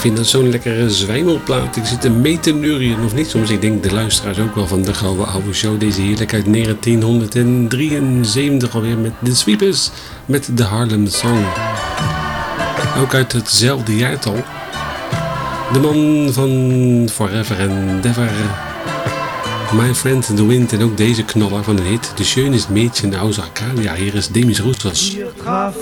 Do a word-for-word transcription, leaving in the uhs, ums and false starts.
vind dat zo'n lekkere zwijmelplaat. Ik zit er mee te neurien of niet. Soms ik denk de luisteraars ook wel van de gouden oude show. Deze heerlijk uit negentienhonderddrieënzeventig alweer met The Sweepers. Met de Harlem Song. Ook uit hetzelfde jaartal. De man van Forever and Ever. My Friend in the Wind. En ook deze knaller van een hit. De schönes Mädchen aus Arcadia. Hier is Demis Roussos.